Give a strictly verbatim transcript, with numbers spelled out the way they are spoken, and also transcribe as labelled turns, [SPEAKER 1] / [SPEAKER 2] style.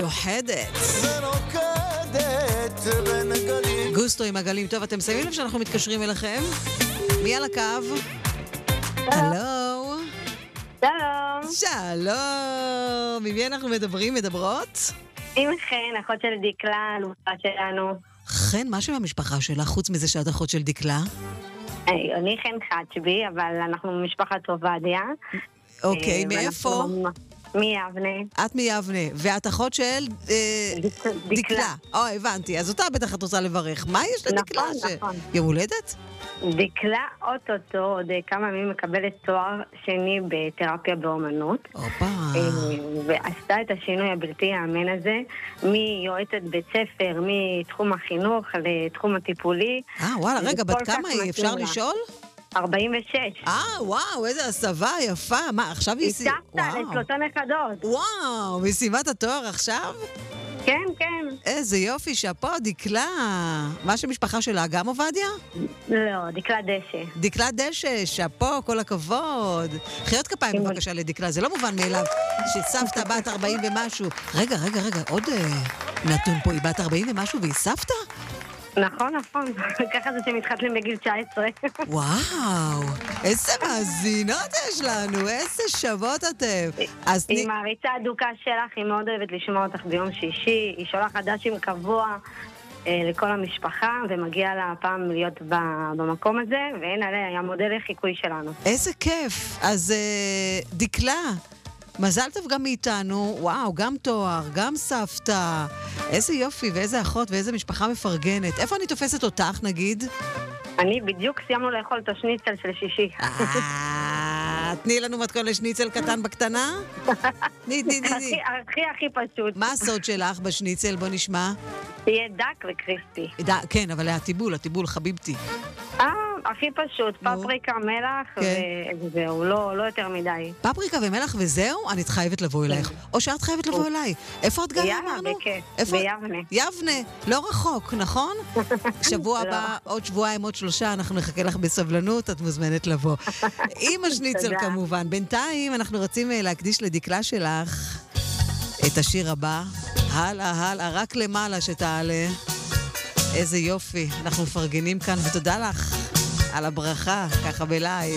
[SPEAKER 1] מיוחדת. גוסטו עם הגלים. טוב, אתם שמים לב שאנחנו מתקשרים אליכם? מי על הקו? הלו?
[SPEAKER 2] שלום.
[SPEAKER 1] שלום. ממי אנחנו מדברים, מדברות?
[SPEAKER 2] עם חן, אחות של דקלה, אלופה שלנו.
[SPEAKER 1] חן, מה שם המשפחה שלה, חוץ מזה שאת אחות של דקלה?
[SPEAKER 2] אני חן חצ'בי, אבל אנחנו משפחת עובדיה.
[SPEAKER 1] אוקיי, מאיפה?
[SPEAKER 2] מיבנה.
[SPEAKER 1] את מיבנה, ואת אחות של דקלה. או, הבנתי, אז אותה בטח את רוצה לברך. מה יש לדקלה?
[SPEAKER 2] נכון, נכון.
[SPEAKER 1] יום הולדת?
[SPEAKER 2] דקלה אוטוטו עוד כמה ימים מקבלת תואר שני בתרפיה באומנות.
[SPEAKER 1] אופה.
[SPEAKER 2] ועשתה את השינוי הבלתי יאמן הזה, מיועצת בית ספר, מתחום החינוך לתחום הטיפולי.
[SPEAKER 1] אה, וואלה, רגע, בת כמה היא? אפשר לשאול?
[SPEAKER 2] ארבעים ושש.
[SPEAKER 1] אה, וואו, איזה הסבה יפה. מה, עכשיו היא...
[SPEAKER 2] היא סבתא לשלושה נכדות.
[SPEAKER 1] וואו, היא סיימה את התואר עכשיו?
[SPEAKER 2] כן, כן.
[SPEAKER 1] איזה יופי, שפה, דקלה. מה שמשפחה שלה, גם עובדיה?
[SPEAKER 2] לא, דקלה דשא.
[SPEAKER 1] דקלה דשא, שפה, כל הכבוד. חיות כפיים בבקשה לדקלה, זה לא מובן מאליו שסבתא בת ארבעים ומשהו. רגע, רגע, רגע, עוד נתון פה, היא בת ארבעים ומשהו והיא סבתא?
[SPEAKER 2] נכון, נכון. ככה זה שמתחתלים בגיל תשע עשרה.
[SPEAKER 1] וואו, איזה מאזינות יש לנו, איזה שוות אתם.
[SPEAKER 2] היא מעריצה הדוקה שלך, היא מאוד אוהבת לשמוע אותך ביום שישי, היא שולחת דשים קבוע לכל המשפחה, ומגיע לה פעם להיות במקום הזה, ואין עליה, היא המודל לחיקוי שלנו.
[SPEAKER 1] איזה כיף. אז דקלה, מזל טוב גם מאיתנו, וואו, גם תואר, גם סבתא, איזה יופי ואיזה אחות ואיזה משפחה מפרגנת. איפה אני תופסת אותך, נגיד?
[SPEAKER 2] אני בדיוק סיימנו לאכול את השניצל של שישי.
[SPEAKER 1] אה, תני לנו מתכון לשניצל קטן בקטנה? תני, תני, תני.
[SPEAKER 2] הכי הכי פשוט.
[SPEAKER 1] מה הסוד שלך בשניצל? בוא נשמע.
[SPEAKER 2] תהיה דק וקריספי.
[SPEAKER 1] כן, אבל הטיבול, הטיבול, חביבתי.
[SPEAKER 2] אה, הכי פשוט, פפריקה, מלח, וזהו, לא יותר מדי.
[SPEAKER 1] פפריקה ומלח וזהו? אני חייבת לבוא אלייך. או שאת חייבת לבוא אליי. איפה את גרה, אמרנו?
[SPEAKER 2] ביבנה.
[SPEAKER 1] יבנה, לא רחוק, נכון? שבוע הבא, עוד שבועיים, עוד שלושה, אנחנו נחכה לך בסבלנות, את מוזמנת לבוא. עם השניצל כמובן. בינתיים אנחנו רוצים להקדיש לדקלה שלך את השיר הבא. הלאה, הלאה, רק למעלה שתעלה. איזה יופי, אנחנו מפרגנים כאן, ותודה לך על הברכה, ככה בלייב.